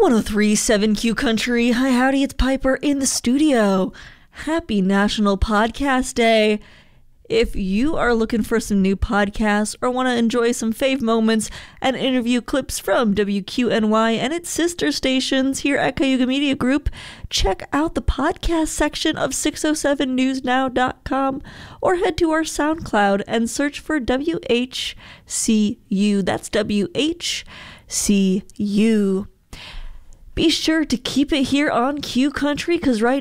1037 Q Country. Hi, howdy, it's Piper in the studio. Happy National Podcast Day. If you are looking for some new podcasts or want to enjoy some fave moments and interview clips from WQNY and its sister stations here at Cayuga Media Group, check out the podcast section of 607newsnow.com or head to our SoundCloud and search for WHCU. That's WHCU. Be sure to keep it here on Q Country, because right